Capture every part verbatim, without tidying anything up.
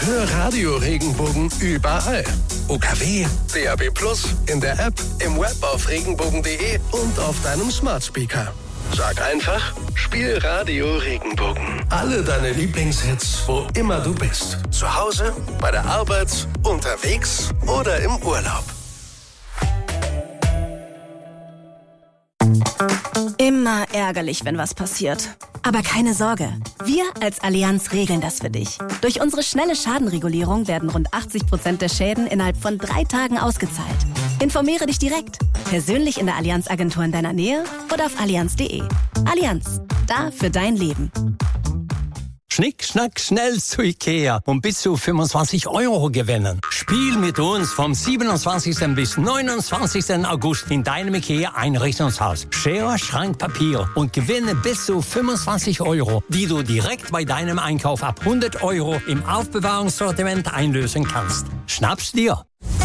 Hör Radio Regenbogen überall. U K W, D A B plus, in der App, im Web auf regenbogen punkt de und auf deinem Smart Speaker. Sag einfach, spiel Radio Regenbogen. Alle deine Lieblingshits, wo immer du bist. Zu Hause, bei der Arbeit, unterwegs oder im Urlaub. Immer ärgerlich, wenn was passiert. Aber keine Sorge, wir als Allianz regeln das für dich. Durch unsere schnelle Schadenregulierung werden rund achtzig Prozent der Schäden innerhalb von drei Tagen ausgezahlt. Informiere dich direkt, persönlich in der Allianz-Agentur in deiner Nähe oder auf allianz punkt de. Allianz, da für dein Leben. Schnick, schnack, schnell zu Ikea und bis zu fünfundzwanzig Euro gewinnen. Spiel mit uns vom siebenundzwanzigsten bis neunundzwanzigsten August in deinem Ikea-Einrichtungshaus. Schere, Schrank, Papier und gewinne bis zu fünfundzwanzig Euro, die du direkt bei deinem Einkauf ab hundert Euro im Aufbewahrungssortiment einlösen kannst. Schnapp's dir!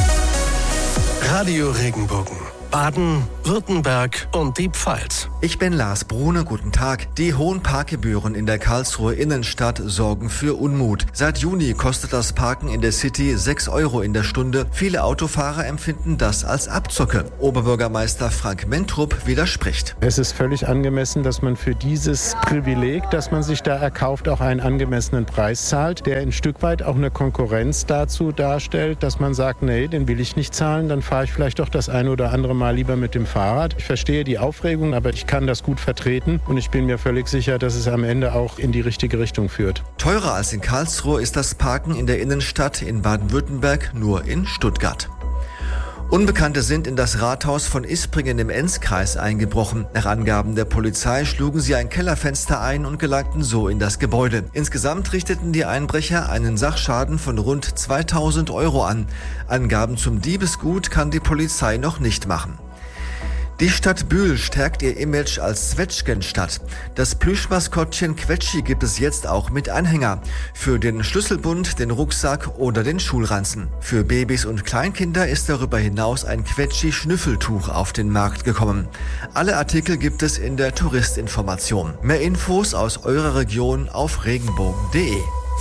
Radio Regenbogen. Baden, Württemberg und die Pfalz. Ich bin Lars Brune, guten Tag. Die hohen Parkgebühren in der Karlsruher Innenstadt sorgen für Unmut. Seit Juni kostet das Parken in der City sechs Euro in der Stunde. Viele Autofahrer empfinden das als Abzocke. Oberbürgermeister Frank Mentrup widerspricht. Es ist völlig angemessen, dass man für dieses Privileg, das man sich da erkauft, auch einen angemessenen Preis zahlt, der ein Stück weit auch eine Konkurrenz dazu darstellt, dass man sagt, nee, den will ich nicht zahlen, dann fahre ich vielleicht doch das eine oder andere Mal lieber mit dem Fahrrad. Ich verstehe die Aufregung, aber ich kann das gut vertreten und ich bin mir völlig sicher, dass es am Ende auch in die richtige Richtung führt. Teurer als in Karlsruhe ist das Parken in der Innenstadt in Baden-Württemberg nur in Stuttgart. Unbekannte sind in das Rathaus von Ispringen im Enzkreis eingebrochen. Nach Angaben der Polizei schlugen sie ein Kellerfenster ein und gelangten so in das Gebäude. Insgesamt richteten die Einbrecher einen Sachschaden von rund zweitausend Euro an. Angaben zum Diebesgut kann die Polizei noch nicht machen. Die Stadt Bühl stärkt ihr Image als Zwetschgenstadt. Das Plüschmaskottchen Quetschi gibt es jetzt auch mit Anhänger. Für den Schlüsselbund, den Rucksack oder den Schulranzen. Für Babys und Kleinkinder ist darüber hinaus ein Quetschi-Schnüffeltuch auf den Markt gekommen. Alle Artikel gibt es in der Touristinformation. Mehr Infos aus eurer Region auf regenbogen punkt de.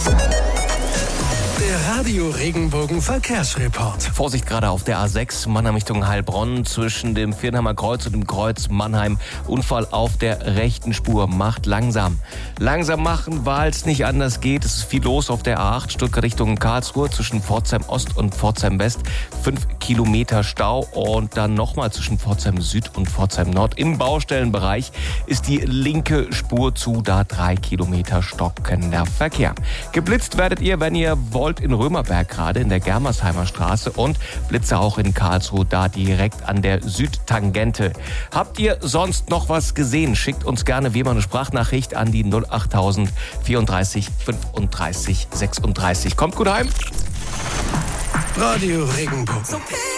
Der Radio Regenbogen Verkehrsreport. Vorsicht gerade auf der A sechs, Mannheim Richtung Heilbronn, zwischen dem Viernheimer Kreuz und dem Kreuz Mannheim. Unfall auf der rechten Spur, macht langsam. Langsam machen, weil es nicht anders geht. Es ist viel los auf der A acht, Stuttgart Richtung Karlsruhe, zwischen Pforzheim Ost und Pforzheim West. Fünf Kilometer Stau und dann nochmal zwischen Pforzheim Süd und Pforzheim Nord. Im Baustellenbereich ist die linke Spur zu, da drei Kilometer stockender Verkehr. Geblitzt werdet ihr, wenn ihr wollt, in Römerberg gerade in der Germersheimer Straße und Blitze auch in Karlsruhe, da direkt an der Südtangente. Habt ihr sonst noch was gesehen? Schickt uns gerne wie immer eine Sprachnachricht an die null achttausend vierunddreißig fünfunddreißig sechsunddreißig. Kommt gut heim. Radio Regenbogen.